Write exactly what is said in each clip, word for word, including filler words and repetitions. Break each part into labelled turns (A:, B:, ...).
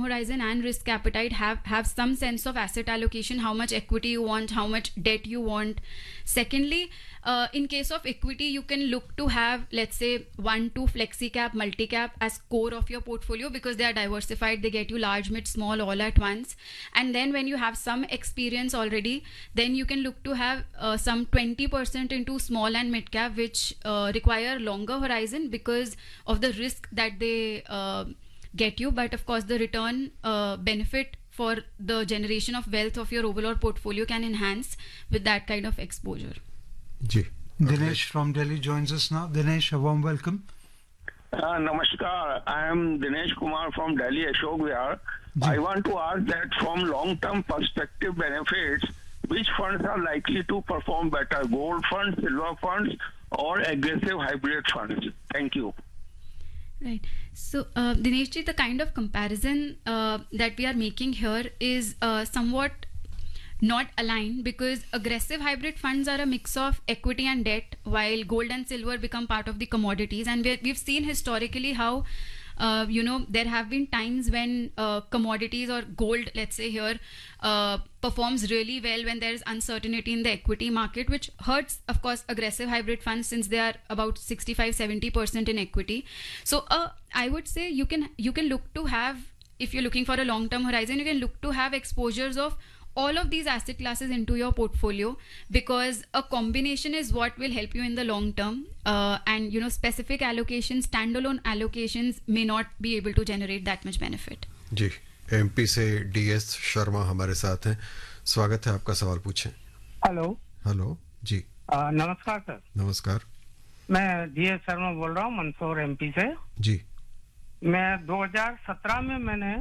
A: horizon and risk appetite, have have some sense of asset allocation, how much equity you want, how much debt you want. Secondly, uh, in case of equity, you can look to have, let's say, one, two flexi cap, multi cap as core of your portfolio, because they are diversified. They get you large, mid, small all at once. And then when you have some experience already, then you can look to have uh, some twenty percent into small and mid cap, which uh, require longer horizon because of the risk that they uh, get you. But of course, the return uh, benefit for the generation of wealth of your overall portfolio can enhance with that kind of exposure.
B: Ji.
C: Dinesh from Delhi joins us now. Dinesh, a warm welcome.
D: Uh, namaskar. I am Dinesh Kumar from Delhi, Ashok Vihar. I want to ask that from long-term perspective benefits, which funds are likely to perform better, gold funds, silver funds, or aggressive hybrid funds? Thank you.
A: Right. So, uh, Dinesh ji, the kind of comparison uh, that we are making here is uh, somewhat not aligned, because aggressive hybrid funds are a mix of equity and debt, while gold and silver become part of the commodities. And we're, we've seen historically how Uh, you know, there have been times when uh, commodities or gold, let's say here, uh, performs really well when there is uncertainty in the equity market, which hurts, of course, aggressive hybrid funds, since they are about sixty-five to seventy percent in equity. So uh, I would say you can you can look to have, if you're looking for a long-term horizon, you can look to have exposures of all of these asset classes into your portfolio, because a combination is what will help you in the long term. Uh, and, you know, specific allocations, standalone allocations may not be able to generate that much benefit.
B: Ji, MP से DS Sharma हमारे साथ हैं. स्वागत है, आपका सवाल पूछें.
E: Hello.
B: Hello जी.
E: आ, नमस्कार सर.
B: नमस्कार.
E: मैं डीएस शर्मा बोल रहा हूँ मंदसौर एमपी से.
B: जी.
E: मैं दो हज़ार सत्रह में मैंने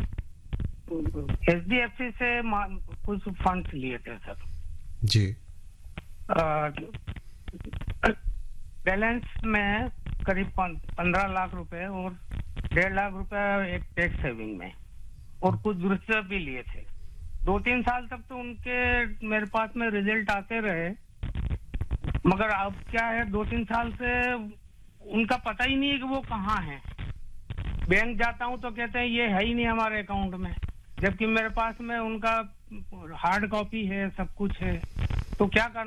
E: एचडीएफसी से कुछ फंड्स लिए थे सर.
B: जी.
E: बैलेंस में करीब पंद्रह लाख रुपए और डेढ़ लाख रुपए एक टैक्स सेविंग में, और कुछ दूसरे भी लिए थे. दो तीन साल तक तो उनके मेरे पास में रिजल्ट आते रहे, मगर अब क्या है, दो तीन साल से उनका पता ही नहीं है कि वो कहाँ है. बैंक जाता हूँ तो कहते हैं ये है ही नहीं हमारे अकाउंट में, जबकि मेरे पास में उनका हार्ड कॉपी है, सब कुछ है. तो क्या करना